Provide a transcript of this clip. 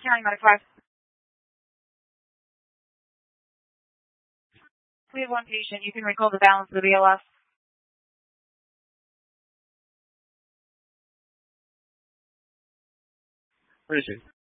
County Medic 5. We have one patient. You can recall the balance of the BLS. Where is he?